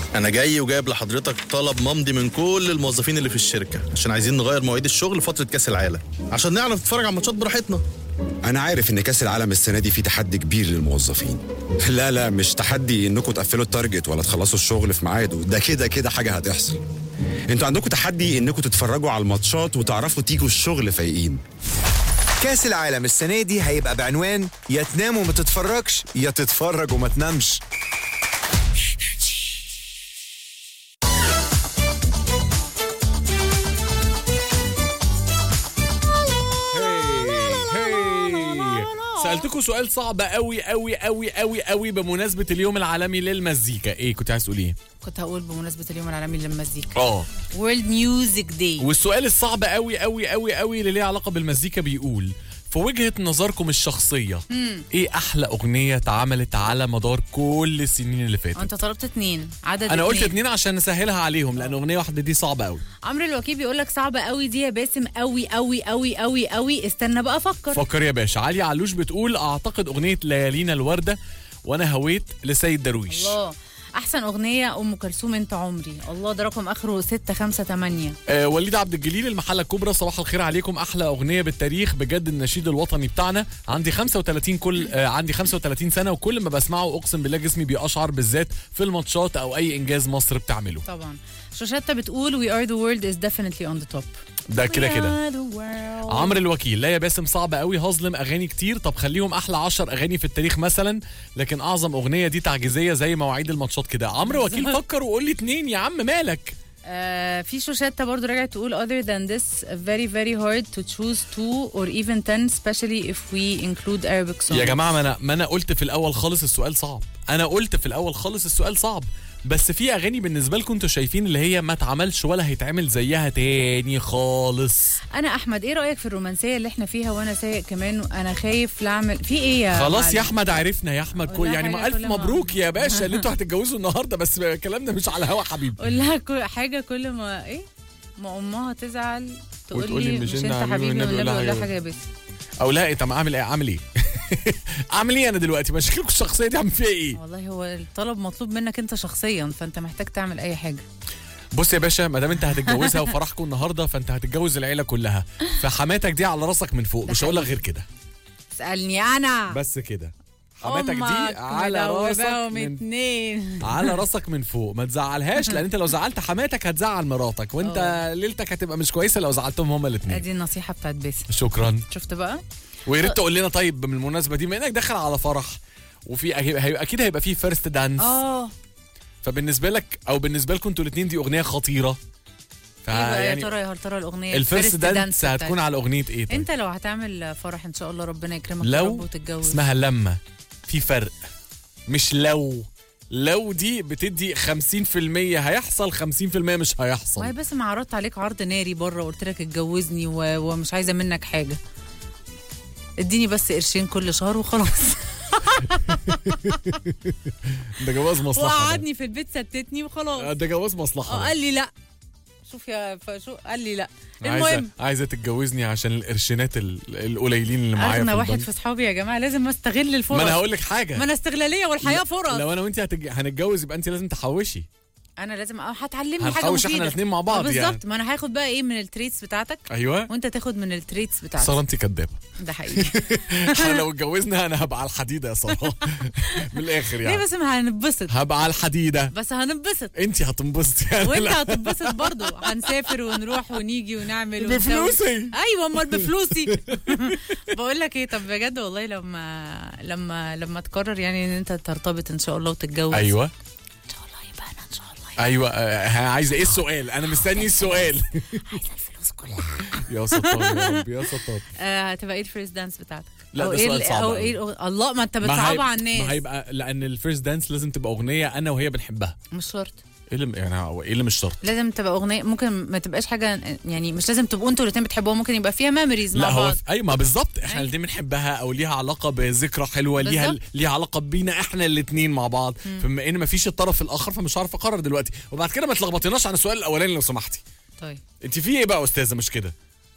انا جاي وجايب لحضرتك طلب ممضي من كل الموظفين اللي في الشركه عشان عايزين نغير مواعيد الشغل فتره كاس العالم عشان نعرف نتفرج على الماتشات براحتنا. انا عارف ان كاس العالم السنه دي فيه تحدي كبير للموظفين. لا مش تحدي انكم تقفلوا التارجت ولا تخلصوا الشغل في ميعاده، ده كده حاجه هتحصل. انتوا عندكم تحدي انكم تتفرجوا على الماتشات وتعرفوا تيجوا الشغل فايقين. كاس العالم السنة دي هيبقى بعنوان يا تنام وما تتفرجش يا تتفرج وما تنامش. سألتكم سؤال صعب قوي قوي قوي قوي قوي بمناسبة اليوم العالمي للمزيكا. ايه كنت عايز تقول ايه؟ كنت هقول بمناسبة اليوم العالمي للمزيكا World Music Day. والسؤال الصعب قوي قوي قوي قوي اللي ليه علاقة بالمزيكا بيقول في وجهة نظركم الشخصية ايه احلى اغنية اتعملت على مدار كل السنين اللي فاتت؟ انت طلبت 2 عدد. انا قلت 2 عشان نسهلها عليهم لان اغنية واحدة دي صعبة قوي. عمرو الوكيل بيقول لك صعبة قوي دي يا باسم، قوي قوي قوي قوي قوي. استنى بقى فكر يا باشا. علي علوش بتقول اعتقد اغنية ليالينا الوردة وانا هويت لسيد درويش. الله. احسن اغنيه ام كلثوم انت عمري. الله، ده رقم اخره 658. وليد عبد الجليل المحله الكبرى صباح الخير عليكم، احلى اغنيه بالتاريخ بجد النشيد الوطني بتاعنا. عندي 35 سنه وكل ما بسمعه اقسم بالله جسمي بيقشعر بالذات في الماتشات او اي انجاز مصر بتعمله. طبعا. شوشتة بتقول we are the world is definitely on the top. ده كده. عمرو الوكيل لا يا باسم صعب قوي، هظلم اغاني كتير. طب خليهم احلى 10 اغاني في التاريخ مثلا، لكن اعظم اغنيه دي تعجيزيه زي مواعيد الماتشات كده. عمرو وكيل فكر وقول لي 2 يا عم مالك. في شوشتة برضو رجعت تقول other than this very very hard to choose 2 or even 10 especially if we include Arabic songs. يا جماعه ما انا قلت في الاول خالص السؤال صعب. بس في اغاني بالنسبه لكم انتوا شايفين اللي هي ما اتعملش ولا هيتعمل زيها تاني خالص. انا احمد ايه رايك في الرومانسيه اللي احنا فيها وانا سايق كمان وانا خايف لاعمل في ايه يا خلاص معلم. يا احمد عرفنا يا احمد يعني ما الف مبروك يا باشا اللي انتوا هتتجوزوا النهارده، بس الكلام ده مش على الهوا حبيبي. قول لها حاجه كل ما ايه ما امها تزعل تقول لي مش انت حبيبي والنبي قول لها حاجه يا بس او لا. طب اعمل ايه اعمل ايه انا دلوقتي؟ مشاكلكم الشخصيه دي عم فيها ايه؟ والله هو الطلب مطلوب منك انت شخصيا، فانت محتاج تعمل اي حاجه. بص يا باشا، ما دام انت هتتجوزها وفرحكم النهارده فانت هتتجوز العيله كلها، فحماتك دي على راسك من فوق، مش هقول لك غير كده. اسالني انا بس كده. حماتك دي على راسك على راسك من فوق، ما تزعلهاش لان انت لو زعلت حماتك هتزعل مراتك، وانت ليلتك هتبقى مش كويسه لو زعلتهم هما الاثنين. ادي النصيحه بتاعت باسم. شكرا. شفت بقى؟ ويا ريت تقول لنا طيب بالمناسبه دي، بما انك داخل على فرح وفي اكيد هيبقى فيه فيرست دانس. فبالنسبه لك او بالنسبه لكم انتوا الاثنين دي اغنيه خطيره. يعني يا ترى الاغنيه الفيرست دانس هتكون على اغنيه ايه طيب؟ انت لو هتعمل فرح ان شاء الله ربنا يكرمك يا رب وتتجوز. اسمها لما. في فرق، مش لو دي بتدي 50% هيحصل 50% مش هيحصل. ما بس ما عرضت عليك عرض ناري بره وقلت لك اتجوزني ومش عايزه منك حاجه، اديني بس قرشين كل شهر وخلاص. ده جواز مصلحه. وقعدني في البيت ستتني وخلاص. ده جواز مصلحه. قال لي لا. شوف يا شو قال لي لا. المهم عايزه تتجوزني عشان القرشينات القليلين اللي معايا. انا واحد في صحابي يا جماعه لازم استغل الفرص. ما انا هقول لك حاجه، ما انا استغلاليه والحياه فرص. لو انا وانت هنتجوز يبقى انت لازم تحوشي. انا لازم هتعلمني حاجه مفيده. هنحوش احنا الاثنين مع بعض يعني. بالظبط. ما انا هاخد بقى ايه من التريتس بتاعتك. ايوه. وانت تاخد من التريتس بتاعتك. ساره انت كدابه. ده حقيقي. احنا لو اتجوزنا انا هبقى على الحديده يا ساره. من الاخر يعني. ليه بس ما هننبسط؟ هبقى على الحديده. بس هننبسط. انت هتنبسطي يعني. وانت هتنبسط برضه. هنسافر ونروح ونيجي ونعمل بفلوسي. ايوه امال بفلوسي. بقول لك ايه، طب بجد والله لما تقرر يعني ان انت ترتبط ان شاء الله وتتجوز. ايوه ان شاء الله. ايوه عايزه ايه السؤال؟ انا مستني السؤال. عايزه الفلوس كلها. يا ستار يا رب يا ستار. هتبقى ايه الفيرست دانس بتاعتك؟ لا ده سؤال صعب. او ايه الله ما انت بتصعبها على الناس. ما هيبقى لان الفيرست دانس لازم تبقى اغنيه انا وهي بنحبها. مش شرط. ايه اللي مش شرط؟ لازم تبقى اغنيه، ممكن ما تبقاش حاجه يعني، مش لازم تبقوا انتوا الاثنين بتحبوها، ممكن يبقى فيها ميموريز مع بعض. ايوه ما بالظبط، احنا الاثنين بنحبها او ليها علاقه بذكرى حلوه، ليها علاقه بينا احنا الاثنين مع بعض. فبما ان ما فيش الطرف الاخر فمش عارف اقرر دلوقتي، وبعد كده ما تلخبطيناش عن السؤال الاولاني لو سمحتي. طيب انت في ايه بقى يا استاذه؟ مش كده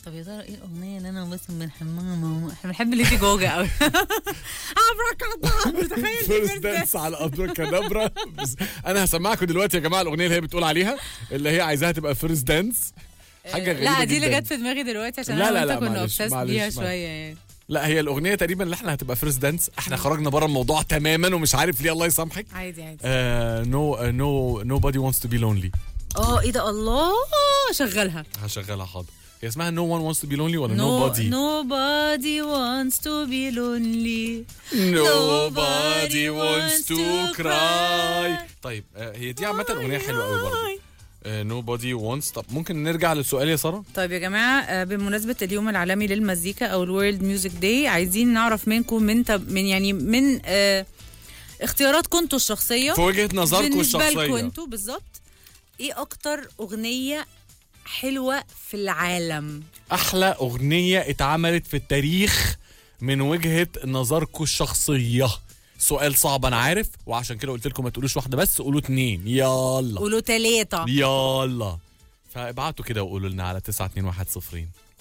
طب يا ترى ايه الاغنيه اللي انا وباسم بنحبها؟ احنا بنحب ليدي جوجا قوي. ابراكادابرا، تخيل فيرست دانس على ابراكادابرا. بس انا هسمعكم دلوقتي يا جماعه الاغنيه اللي هي بتقول عليها، اللي هي عايزاها تبقى فيرست دانس. حاجه غريبه لا دي جداً. اللي جت في دماغي دلوقتي عشان لا، انا لا، وانت لا، كنا معلش، obsessed معلش، بيها معلش. شويه يعني. لا هي الاغنيه تقريبا اللي احنا هتبقى فيرست دانس. احنا خرجنا بره الموضوع تماما ومش عارف ليه، الله يسامحك. عادي عادي. nobody wants to be lonely. ايه ده، الله، شغلها. هشغلها حاضر. هي اسمها no one wants to be lonely ولا nobody nobody wants to be lonely. nobody wants to cry. طيب هي دي عامه اغنيه حلوه قوي برضه. nobody wants. طب ممكن نرجع للسؤال يا ساره؟ طيب يا جماعه، بمناسبه اليوم العالمي للمزيكا او الورلد ميوزك داي، عايزين نعرف منكم من اختياراتكم انتوا الشخصيه، في وجهه نظركم بالنسبه الشخصيه لكم انتوا بالظبط، ايه اكتر اغنيه حلوه في العالم؟ احلى اغنيه اتعملت في التاريخ من وجهه نظركم الشخصيه. سؤال صعب انا عارف، وعشان كده قلت لكم ما تقولوش واحده بس، قولوا 2. يلا قولوا 3. يلا. فابعتوا كده وقولوا لنا على 92110.